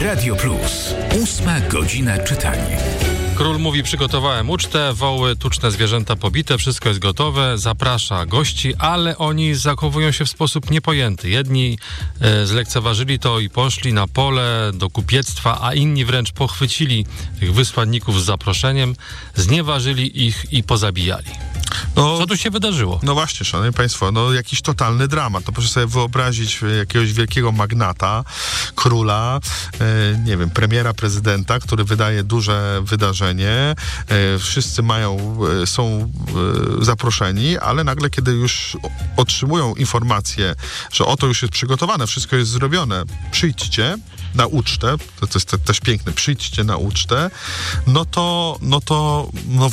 Radio Plus. 8 godzina czytania. Król mówi: przygotowałem ucztę, woły, tuczne zwierzęta pobite, wszystko jest gotowe, zaprasza gości, ale oni zachowują się w sposób niepojęty. Jedni zlekceważyli to i poszli na pole do kupiectwa, a inni wręcz pochwycili tych wysłanników z zaproszeniem, znieważyli ich i pozabijali. Co tu się wydarzyło? No właśnie, szanowni państwo, jakiś totalny dramat. To proszę sobie wyobrazić jakiegoś wielkiego magnata, króla, nie wiem, premiera, prezydenta, który wydaje duże wydarzenie. Wszyscy są zaproszeni, ale nagle, kiedy już otrzymują informację, że oto już jest przygotowane, wszystko jest zrobione, przyjdźcie na ucztę, to jest też piękne, przyjdźcie na ucztę, no to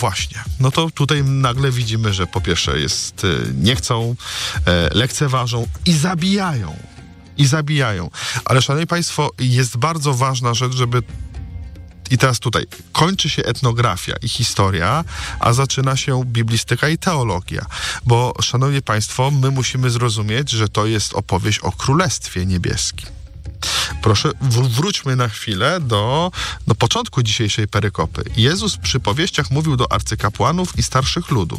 tutaj nagle widzimy, że po pierwsze nie chcą, lekceważą i zabijają. Ale szanowni państwo, jest bardzo ważna rzecz, i teraz tutaj kończy się etnografia i historia, a zaczyna się biblistyka i teologia. Bo, szanowni państwo, my musimy zrozumieć, że to jest opowieść o Królestwie Niebieskim. Proszę, wróćmy na chwilę do początku dzisiejszej perykopy. Jezus przy powieściach mówił do arcykapłanów i starszych ludu.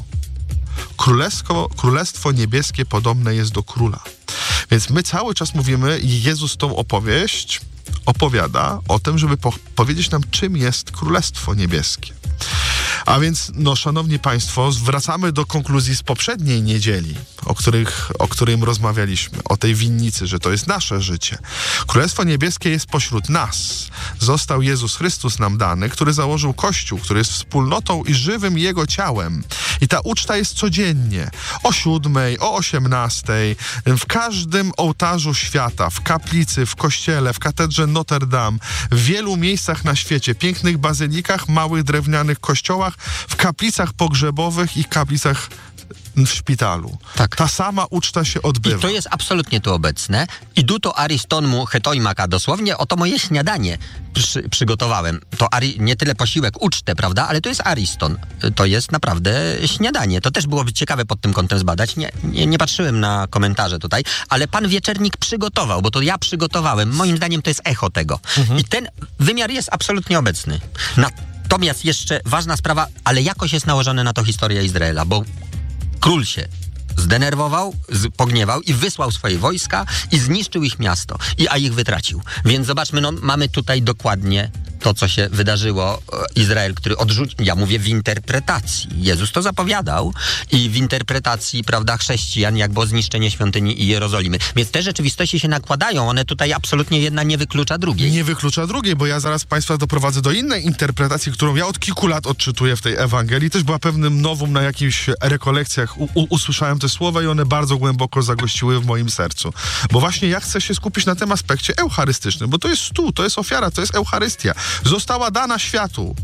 Królestwo Niebieskie podobne jest do króla. Więc my cały czas mówimy, Jezus tą opowieść opowiada o tym, żeby powiedzieć nam, czym jest Królestwo Niebieskie. A więc, szanowni państwo, wracamy do konkluzji z poprzedniej niedzieli, o którym rozmawialiśmy, o tej winnicy, że to jest nasze życie. Królestwo Niebieskie jest pośród nas. Został Jezus Chrystus nam dany, który założył Kościół, który jest wspólnotą i żywym Jego ciałem. I ta uczta jest codziennie, o 7:00, o 18:00, w każdym ołtarzu świata, w kaplicy, w kościele, w katedrze Notre Dame, w wielu miejscach na świecie, pięknych bazylikach, małych drewnianych kościołach, w kaplicach pogrzebowych i kaplicach w szpitalu. Tak. Ta sama uczta się odbywa. I to jest absolutnie tu obecne. Iduto ariston mu hetoimaka, dosłownie oto moje śniadanie przygotowałem. To nie tyle posiłek, ucztę, prawda? Ale to jest ariston. To jest naprawdę śniadanie. To też byłoby ciekawe pod tym kątem zbadać. Nie patrzyłem na komentarze tutaj, ale pan Wieczernik przygotował, bo to ja przygotowałem. Moim zdaniem to jest echo tego. I ten wymiar jest absolutnie obecny. Natomiast jeszcze ważna sprawa, ale jakoś jest nałożone na to historia Izraela, bo król się zdenerwował, pogniewał i wysłał swoje wojska i zniszczył ich miasto, a ich wytracił. Więc zobaczmy, mamy tutaj dokładnie to, co się wydarzyło. Izrael, który odrzucił, ja mówię w interpretacji. Jezus to zapowiadał i w interpretacji, prawda, chrześcijan, jak było zniszczenie świątyni i Jerozolimy. Więc te rzeczywistości się nakładają, one tutaj absolutnie jedna nie wyklucza drugiej. Nie wyklucza drugiej, bo ja zaraz państwa doprowadzę do innej interpretacji, którą ja od kilku lat odczytuję w tej Ewangelii. Też była pewnym nowum na jakichś rekolekcjach. Usłyszałem te słowa i one bardzo głęboko zagościły w moim sercu. Bo właśnie ja chcę się skupić na tym aspekcie eucharystycznym, bo to jest stół, to jest ofiara, to jest Eucharystia. Została dana światu,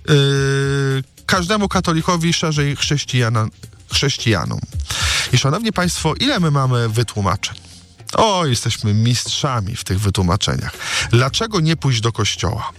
każdemu katolikowi, szerzej chrześcijanom. I szanowni państwo, ile my mamy wytłumaczeń? Jesteśmy mistrzami w tych wytłumaczeniach. Dlaczego nie pójść do kościoła?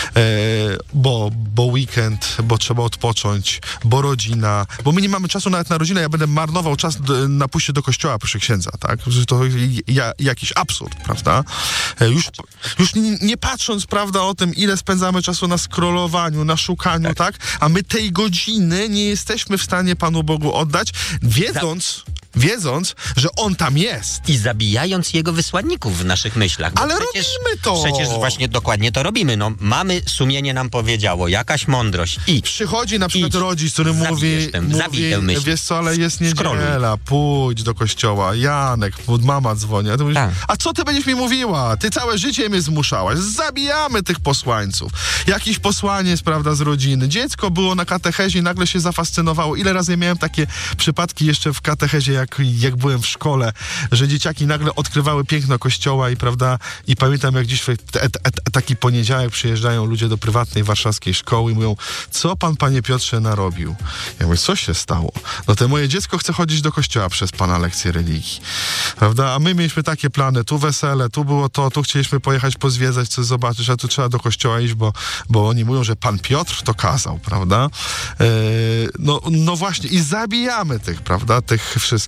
Bo weekend, bo trzeba odpocząć, bo rodzina, bo my nie mamy czasu nawet na rodzinę, ja będę marnował czas na pójście do kościoła, proszę księdza, tak? To jakiś absurd, prawda? Już nie patrząc, prawda, o tym, ile spędzamy czasu na scrollowaniu, na szukaniu, tak? A my tej godziny nie jesteśmy w stanie Panu Bogu oddać, wiedząc, że On tam jest. I zabijając Jego wysłanników w naszych myślach. Ale robimy to! Przecież właśnie dokładnie to robimy. Mamy, sumienie nam powiedziało, jakaś mądrość. Przychodzi na przykład rodzic, który mówi, wiesz co, ale jest niedziela, pójdź do kościoła, Janek, mama dzwoni. A ty mówisz, a co ty będziesz mi mówiła? Ty całe życie mnie zmuszałaś. Zabijamy tych posłańców. Jakiś posłaniec, prawda, z rodziny. Dziecko było na katechezie i nagle się zafascynowało. Ile razy miałem takie przypadki jeszcze w katechezie, jak byłem w szkole, że dzieciaki nagle odkrywały piękno kościoła i pamiętam, jak dziś taki poniedziałek przyjeżdżają ludzie do prywatnej warszawskiej szkoły i mówią, co pan, panie Piotrze, narobił? Ja mówię, co się stało? To moje dziecko chce chodzić do kościoła przez pana lekcję religii, prawda? A my mieliśmy takie plany, tu wesele, tu było to, tu chcieliśmy pojechać pozwiedzać, coś zobaczyć, a tu trzeba do kościoła iść, bo oni mówią, że pan Piotr to kazał, prawda? No właśnie i zabijamy tych, prawda, tych wszystkich.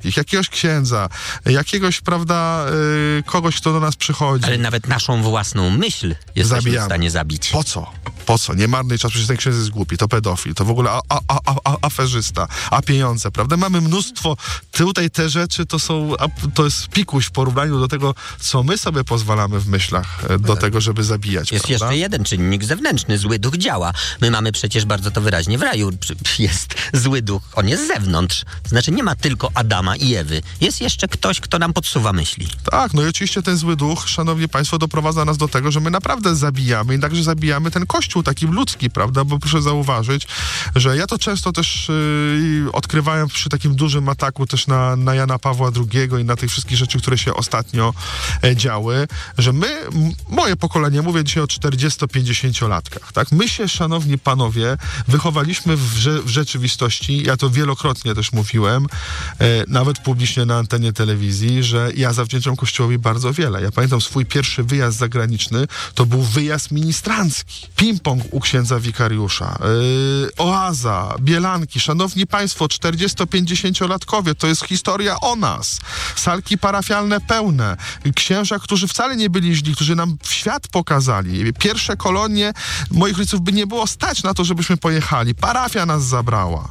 niebieskich, jakiegoś księdza, jakiegoś, prawda, kogoś, kto do nas przychodzi. Ale nawet naszą własną myśl jesteśmy w stanie zabić. Po co? Po co? Nie marnuj czasu, przecież ten ksiądz jest głupi, to pedofil, to w ogóle aferzysta, a pieniądze, prawda? Mamy mnóstwo, tutaj te rzeczy to jest pikuś w porównaniu do tego, co my sobie pozwalamy w myślach do tego, żeby zabijać, jest prawda? jeszcze jeden czynnik zewnętrzny, zły duch działa. My mamy przecież bardzo to wyraźnie w raju, jest zły duch, on jest z zewnątrz, znaczy nie ma tylko Adama i Ewy, jest jeszcze ktoś, kto nam podsuwa myśli. Tak, no i oczywiście ten zły duch, szanowni państwo, doprowadza nas do tego, że my naprawdę zabijamy i także zabijamy ten kościół taki ludzki, prawda, bo proszę zauważyć, że ja to często też odkrywałem przy takim dużym ataku też na Jana Pawła II i na tych wszystkich rzeczy, które się ostatnio działy, że moje pokolenie, mówię dzisiaj o 40-50-latkach, tak, my się, szanowni panowie, wychowaliśmy w rzeczywistości, ja to wielokrotnie też mówiłem, nawet publicznie na antenie telewizji, że ja zawdzięczam Kościołowi bardzo wiele. Ja pamiętam swój pierwszy wyjazd zagraniczny, to był wyjazd ministrancki. Ping-pong u księdza wikariusza, oaza, bielanki. Szanowni państwo, 40-50-latkowie, to jest historia o nas. Salki parafialne pełne. Księża, którzy wcale nie byli źli, którzy nam świat pokazali. Pierwsze kolonie moich rodziców by nie było stać na to, żebyśmy pojechali. Parafia nas zabrała.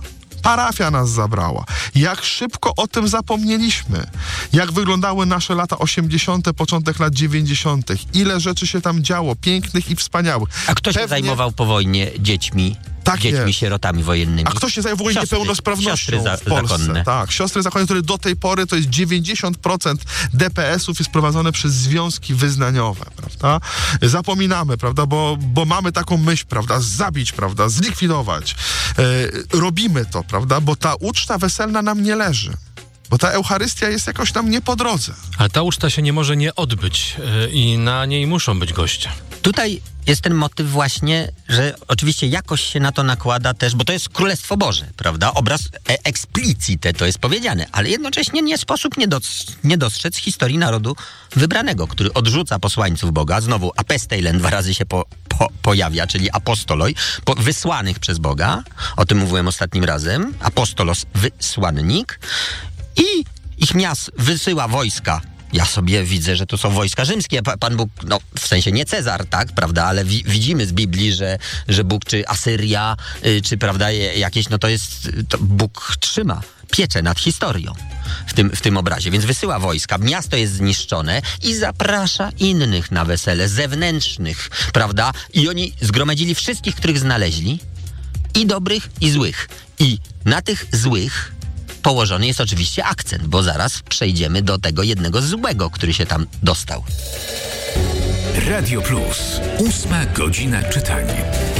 Jak szybko o tym zapomnieliśmy. Jak wyglądały nasze lata 80., początek lat 90. Ile rzeczy się tam działo, pięknych i wspaniałych. A kto się zajmował po wojnie dziećmi? Dziećmi sierotami wojennymi. A kto się zajmuje niepełnosprawnością w Polsce? Zakonne. Tak, siostry zakonne, które do tej pory to jest 90% DPS-ów jest prowadzone przez związki wyznaniowe, prawda? Zapominamy, prawda, bo mamy taką myśl, prawda, zabić, prawda, zlikwidować. Robimy to, prawda, bo ta uczta weselna nam nie leży. Bo ta Eucharystia jest jakoś nam nie po drodze. Ale ta uczta się nie może nie odbyć i na niej muszą być goście. Tutaj jest ten motyw właśnie, że oczywiście jakoś się na to nakłada też, bo to jest Królestwo Boże, prawda? Obraz explicite to jest powiedziane, ale jednocześnie nie sposób nie dostrzec historii narodu wybranego, który odrzuca posłańców Boga. Znowu apesteilen 2 razy się pojawia, czyli apostoloi, wysłanych przez Boga. O tym mówiłem ostatnim razem. Apostolos, wysłannik. I ich miast wysyła wojska. Ja sobie widzę, że to są wojska rzymskie. Pan Bóg, no w sensie nie Cezar, tak, prawda, ale widzimy z Biblii, że Bóg, czy Asyria, czy prawda, jakieś, no to Bóg trzyma pieczę nad historią w tym obrazie, więc wysyła wojska, miasto jest zniszczone i zaprasza innych na wesele, zewnętrznych, prawda, i oni zgromadzili wszystkich, których znaleźli, i dobrych, i złych. I na tych złych położony jest oczywiście akcent, bo zaraz przejdziemy do tego jednego złego, który się tam dostał. Radio Plus. 8 godzina czytania.